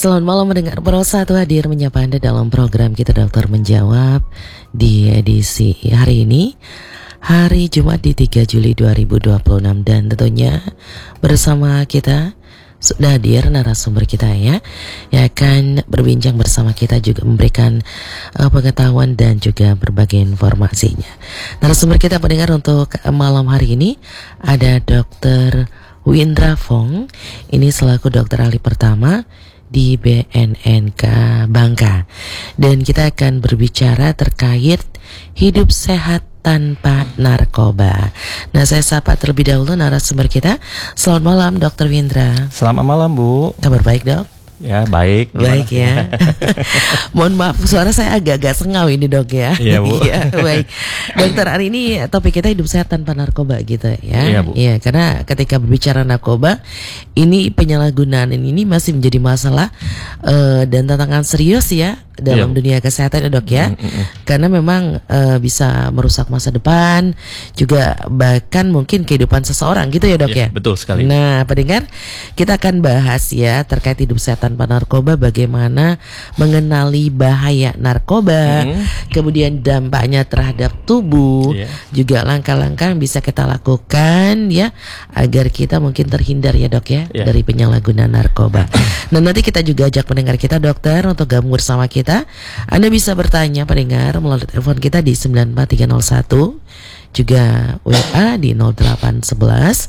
Selamat malam mendengar Pro 1 hadir menyapa Anda dalam program kita Dokter Menjawab di edisi hari ini, hari Jumat di 3 Juli 2026, dan tentunya bersama kita sudah hadir narasumber kita yang akan berbincang bersama kita, juga memberikan pengetahuan dan juga berbagai informasinya. Narasumber kita pendengar untuk malam hari ini ada Dr. Windra Fong, ini selaku dokter ahli pertama di BNNK Bangka, dan kita akan berbicara terkait hidup sehat tanpa narkoba. Nah, saya sapa terlebih dahulu narasumber kita. Selamat malam Dr. Windra. Selamat malam Bu. Kabar baik dok? Ya baik. Baik ya. Mohon maaf suara saya agak-agak sengau ini dok ya. Iya Bu. Iya baik. Dokter, hari ini topik kita hidup sehat tanpa narkoba gitu ya. Iya Bu. Iya, karena ketika berbicara narkoba, ini penyalahgunaan ini masih menjadi masalah dan tantangan serius ya dalam dunia kesehatan ya dok ya. Karena memang bisa merusak masa depan, juga bahkan mungkin kehidupan seseorang gitu ya dok ya. Betul sekali. Nah pendengar, kita akan bahas ya terkait hidup sehat tanpa narkoba, bagaimana mengenali bahaya narkoba, kemudian dampaknya terhadap tubuh, juga langkah-langkah yang bisa kita lakukan ya agar kita mungkin terhindar ya dok ya dari penyalahgunaan narkoba. Nah, nanti kita juga ajak pendengar kita dokter untuk gabung bersama kita. Anda bisa bertanya pendengar melalui telepon kita di 94301, juga WA di 0811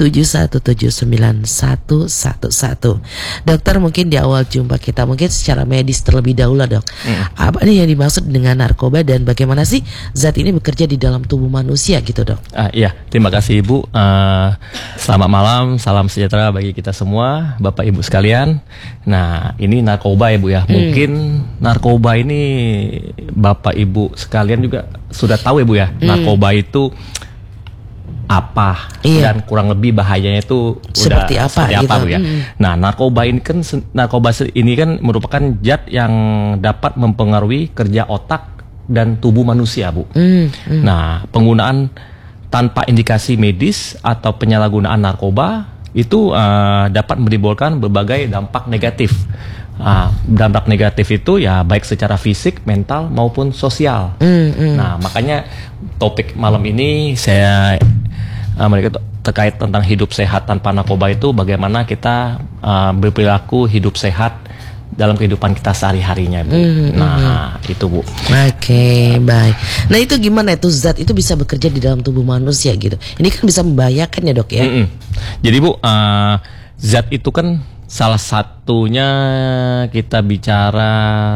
7179111. Dokter, mungkin di awal jumpa kita mungkin secara medis terlebih dahulu dok. Apa nih yang dimaksud dengan narkoba dan bagaimana sih zat ini bekerja di dalam tubuh manusia gitu dok? Iya, terima kasih Ibu. Selamat malam, salam sejahtera bagi kita semua, Bapak Ibu sekalian. Nah, ini narkoba ya Bu ya. Mungkin narkoba ini Bapak Ibu sekalian juga sudah tahu ya Bu ya. Narkoba itu apa dan kurang lebih bahayanya itu seperti apa Bu ya. Nah, narkoba ini kan merupakan zat yang dapat mempengaruhi kerja otak dan tubuh manusia Bu. Nah, penggunaan tanpa indikasi medis atau penyalahgunaan narkoba itu dapat menimbulkan berbagai dampak negatif. Dampak negatif itu ya baik secara fisik, mental maupun sosial. Nah, makanya topik malam ini saya terkait tentang hidup sehat tanpa narkoba itu, bagaimana kita berperilaku hidup sehat dalam kehidupan kita sehari-harinya Bu. Nah, itu Bu. Oke, baik. Nah, itu gimana itu zat itu bisa bekerja di dalam tubuh manusia gitu? Ini kan bisa membahayakan ya dok ya? Jadi Bu, zat itu kan salah satunya kita bicara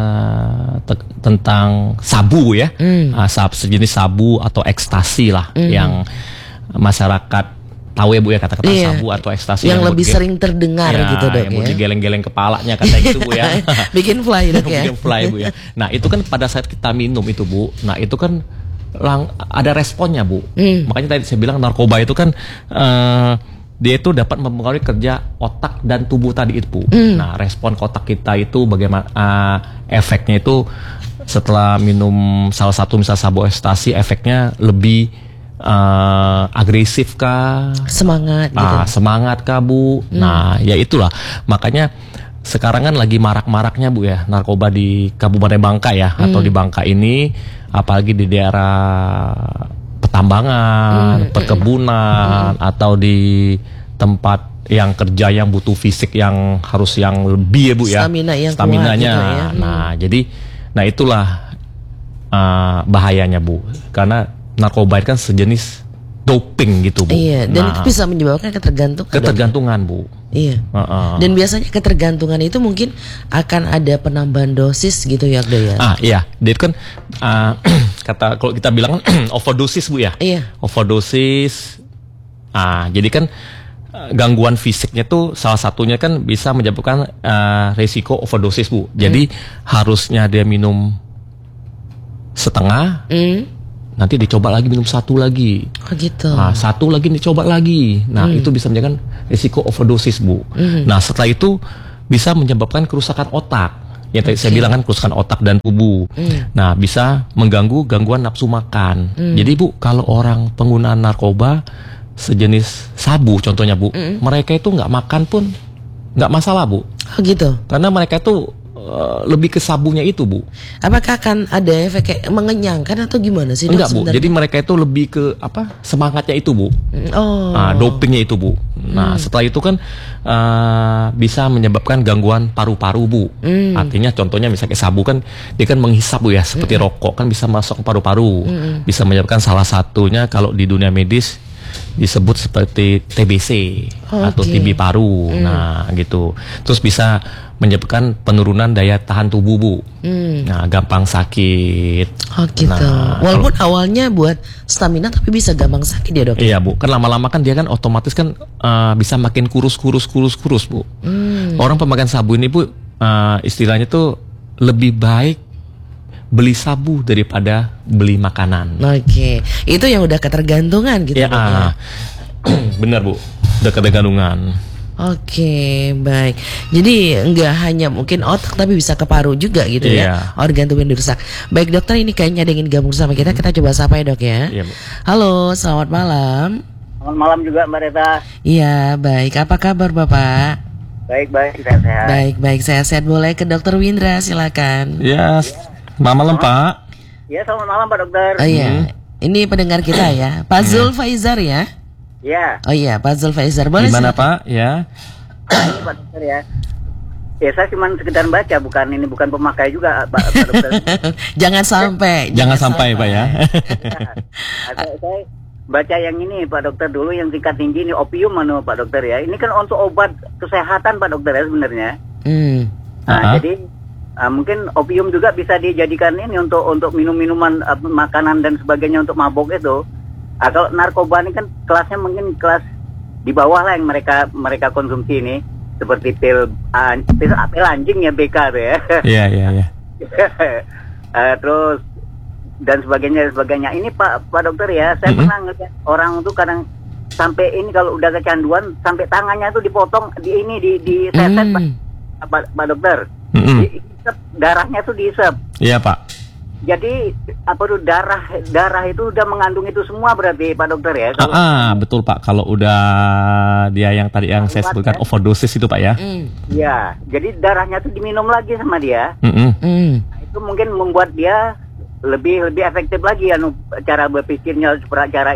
tentang sabu ya, sejenis sabu atau ekstasi lah, yang masyarakat tahu ya Bu ya, kata-kata sabu atau ekstasi yang lebih sering terdengar gitu dok yang ya, geleng-geleng kepalanya kata gitu Bu ya. Bikin fly dok ya. Bikin fly Bu ya. Nah, itu kan pada saat kita minum itu Bu, nah itu kan ada responnya Bu. Makanya tadi saya bilang narkoba itu kan dia itu dapat mempengaruhi kerja otak dan tubuh tadi itu Bu. Nah, respon otak kita itu bagaimana, efeknya itu setelah minum salah satu misal sabu ekstasi, efeknya lebih agresif kah? Semangat gitu. Semangat kah Bu? Nah, ya itulah. Makanya sekarang kan lagi marak-maraknya Bu ya narkoba di Kabupaten Bangka ya, atau di Bangka ini, apalagi di daerah pertambangan, perkebunan, atau di tempat yang kerja yang butuh fisik yang harus yang lebih ya Bu ya, staminanya gitu ya. Nah, jadi itulah bahayanya Bu, karena narkoba itu kan sejenis doping gitu Bu. Iya, dan itu bisa menyebabkan ketergantungan Bu. Iya. Dan biasanya ketergantungan itu mungkin akan ada penambahan dosis gitu ya dok ya. Iya, dia kan kalau kita bilang overdosis Bu ya. Iya. Overdosis. Jadi kan gangguan fisiknya tuh salah satunya kan bisa menyebabkan resiko overdosis Bu. Jadi harusnya dia minum setengah, nanti dicoba lagi minum satu lagi. Gitu. Satu lagi dicoba lagi. Nah, itu bisa menyebabkan risiko overdosis Bu. Nah, setelah itu bisa menyebabkan kerusakan otak. Ya tadi saya bilang kan kerusakan otak dan tubuh. Nah, bisa mengganggu gangguan nafsu makan. Jadi Bu, kalau orang penggunaan narkoba sejenis sabu contohnya Bu, mereka itu nggak makan pun nggak masalah, Bu. Oh gitu. Karena mereka tuh lebih ke sabunya itu, Bu. Apakah akan ada efek kayak mengenyangkan atau gimana sih? Enggak, Bu. Jadi mereka itu lebih ke semangatnya itu, Bu. Dopingnya itu, Bu. Nah, setelah itu kan bisa menyebabkan gangguan paru-paru, Bu. Artinya contohnya misalnya sabu kan dia kan menghisap, Bu, ya, seperti rokok kan bisa masuk ke paru-paru. Bisa menyebabkan salah satunya kalau di dunia medis disebut seperti TBC atau TB paru. Nah, gitu. Terus bisa menyebabkan penurunan daya tahan tubuh, Bu. Nah, gampang sakit. Oh gitu. Nah, walaupun awalnya buat stamina tapi bisa gampang sakit ya, Dok? Iya, Bu. Kan lama-lama kan dia kan otomatis kan bisa makin kurus, Bu. Orang pemakaian sabu ini, Bu, istilahnya tuh lebih baik beli sabu daripada beli makanan. Oke. Itu yang udah ketergantungan gitu, Ya, Dok, ya? benar, Bu. Udah ketergantungan. Oke, baik. Jadi nggak hanya mungkin otak tapi bisa ke paru juga gitu ya. Organ tubuh yang dirusak. Baik, dokter, ini kayaknya ada yang ingin gabung sama kita. Kita coba sapa ya, Dok, ya. Iya, Bu. Halo, selamat malam. Selamat malam juga, Mbak Reta. Iya, baik. Apa kabar, Bapak? Baik, sehat-sehat. Baik, sehat-sehat. Boleh ke Dokter Windra, silakan. Ya, selamat malam, Pak. Ya, selamat malam, Pak Dokter. Oh iya, ini pendengar kita ya, Pak Zulfaizar ya. Ya. Oh iya, Pak Zulfaizar, boleh Gimana, silakan. Pak? Ya. Ini Pak Dokter ya. Ya, saya cuma sekedar baca, bukan pemakai juga, Pak Dokter. Jangan sampai, Pak, ya. Saya baca yang ini, Pak Dokter, dulu yang tingkat tinggi ini opium Pak Dokter ya. Ini kan untuk obat kesehatan, Pak Dokter ya sebenarnya. Nah, jadi mungkin opium juga bisa dijadikan ini untuk minum-minuman, makanan dan sebagainya untuk mabok itu. Kalau narkoba ini kan kelasnya mungkin kelas di bawah lah yang mereka konsumsi ini, seperti pil anjing ya, BK tuh ya. Iya. Terus dan sebagainya. Ini Pak Dokter ya, saya pernah ngeliat orang tuh kadang sampai ini kalau udah kecanduan sampai tangannya tuh dipotong di seset, Pak Dokter. Diisep, darahnya tuh diisep. Iya, Pak. Jadi darah itu udah mengandung itu semua berarti, Pak Dokter ya. Betul, Pak. Kalau udah dia yang tadi yang saya sebutkan overdosis itu, Pak, ya. Iya, jadi darahnya tuh diminum lagi sama dia. Itu mungkin membuat dia lebih efektif lagi cara berpikirnya, cara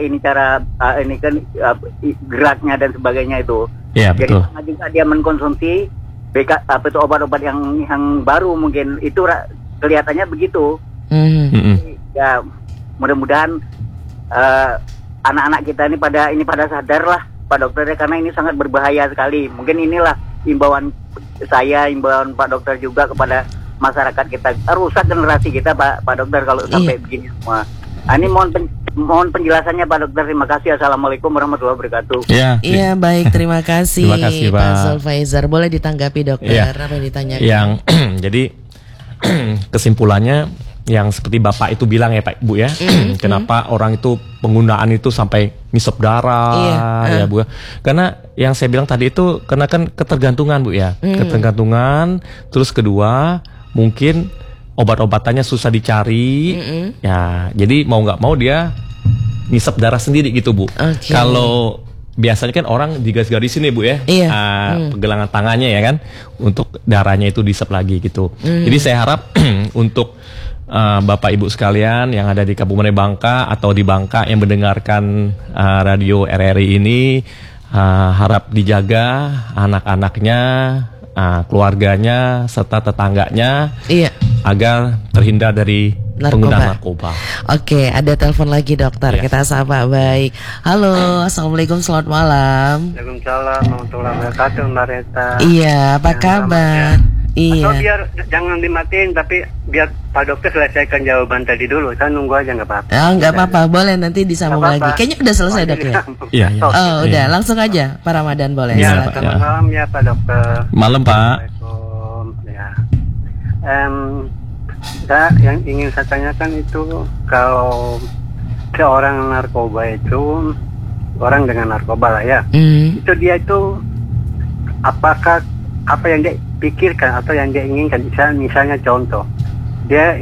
geraknya dan sebagainya itu. Iya, betul. Jadi sama juga dia mengkonsumsi obat-obat yang baru mungkin itu kelihatannya begitu. Ya, mudah-mudahan anak-anak kita ini pada sadar lah, Pak Dokter, karena ini sangat berbahaya sekali. Mungkin inilah himbauan Pak Dokter juga kepada masyarakat kita. Rusak generasi kita, Pak Dokter, kalau sampai begini semua. Ini mohon penjelasannya, Pak Dokter. Terima kasih. Assalamualaikum warahmatullahi wabarakatuh. Iya, baik, terima kasih. Terima kasih, Pak Zulfaizar. Boleh ditanggapi, Dokter, apa yang ditanyakan? Jadi kesimpulannya yang seperti Bapak itu bilang ya, Pak, Bu ya. Kenapa orang itu penggunaan itu sampai ngisep darah, ya, Bu. Karena yang saya bilang tadi itu karena kan ketergantungan, Bu ya. Ketergantungan, terus kedua mungkin obat-obatannya susah dicari. Ya, jadi mau nggak mau dia ngisep darah sendiri gitu, Bu. Kalau biasanya kan orang digaris-garisin nih, Bu ya. Pergelangan tangannya ya kan, untuk darahnya itu diisep lagi gitu. Jadi saya harap untuk Bapak Ibu sekalian yang ada di Kabupaten Bangka atau di Bangka yang mendengarkan radio RRI ini, harap dijaga anak-anaknya, keluarganya serta tetangganya, agar terhindar dari penggunaan narkoba. Oke, ada telepon lagi, Dokter. Kita sapa. Baik. Halo, assalamualaikum, selamat malam. Waalaikumsalam warahmatullahi wabarakatuh, Mbak Reta. Iya, apa kabar? Atau biar jangan dimatiin, tapi biar Pak Dokter selesaikan jawaban tadi dulu. Saya nunggu aja, nggak apa-apa. Nggak apa-apa, boleh nanti disambung lagi. Kayaknya udah selesai, Dok ya. Iya. Oh, udah, langsung aja. Pak Ramadan boleh. Selamat malam ya, Pak Dokter. Malam, Pak. Assalamualaikum. Ya. Yang ingin saya tanyakan itu, kalau seorang narkoba itu, orang dengan narkoba lah ya, itu dia itu apakah apa yang dia pikirkan atau yang dia inginkan, misalnya contoh dia